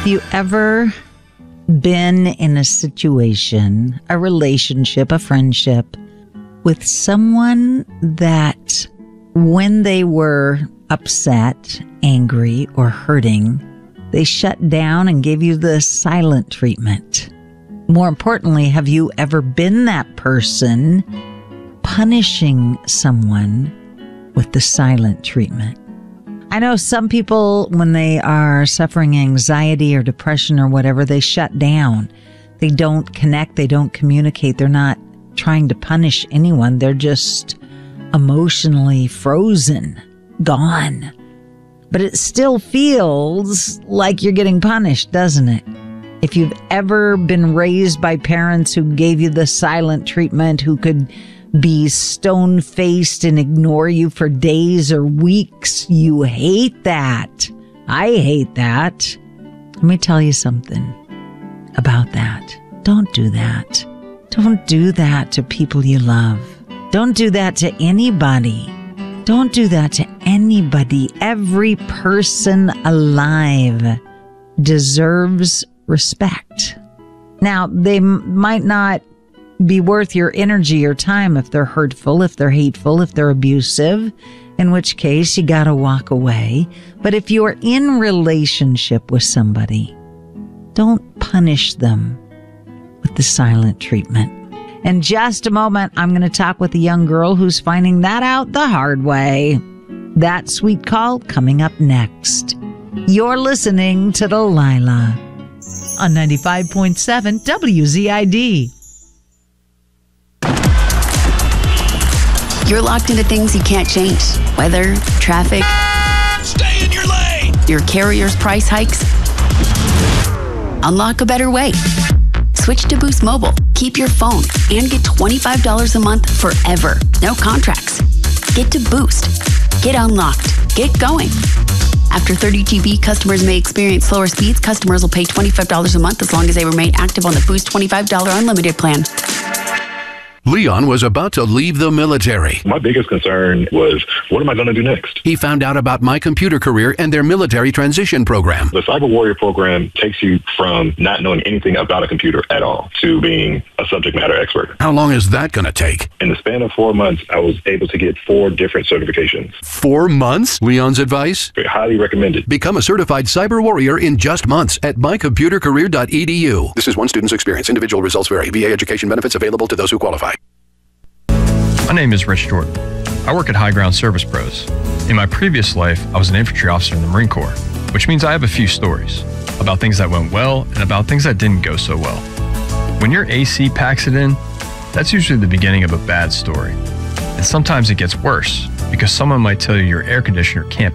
Have you ever been in a situation, a relationship, a friendship with someone that when they were upset, angry, or hurting, they shut down and gave you the silent treatment? More importantly, have you ever been that person punishing someone with the silent treatment? I know some people, when they are suffering anxiety or depression or whatever, they shut down. They don't connect. They don't communicate. They're not trying to punish anyone. They're just emotionally frozen, gone. But it still feels like you're getting punished, doesn't it? If you've ever been raised by parents who gave you the silent treatment, who could be stone-faced and ignore you for days or weeks, you hate that. I hate that. Let me tell you something about that. Don't do that. Don't do that to people you love. Don't do that to anybody. Don't do that to anybody. Every person alive deserves respect. Now, they might not be worth your energy or time if they're hurtful, if they're hateful, if they're abusive, in which case you gotta walk away. But if you're in relationship with somebody, don't punish them with the silent treatment. In just a moment, I'm going to talk with a young girl who's finding that out the hard way. That sweet call coming up next. You're listening to Delilah on 95.7 WZID. You're locked into things you can't change. Weather, traffic. Stay in your lane! Your carrier's price hikes. Unlock a better way. Switch to Boost Mobile. Keep your phone and get $25 a month forever. No contracts. Get to Boost. Get unlocked. Get going. After 30 GB, customers may experience slower speeds. Customers will pay $25 a month as long as they remain active on the Boost $25 unlimited plan. Leon was about to leave the military. My biggest concern was, what am I going to do next? He found out about My Computer Career and their military transition program. The Cyber Warrior program takes you from not knowing anything about a computer at all to being a subject matter expert. How long is that going to take? In the span of 4 months, I was able to get 4 different certifications. 4 months? Leon's advice? Highly recommended. Become a certified cyber warrior in just months at mycomputercareer.edu. This is one student's experience. Individual results vary. VA education benefits available to those who qualify. My name is Rich Jordan. I work at High Ground Service Pros. In my previous life, I was an infantry officer in the Marine Corps, which means I have a few stories about things that went well and about things that didn't go so well. When your AC packs it in, that's usually the beginning of a bad story. And sometimes it gets worse because someone might tell you your air conditioner can't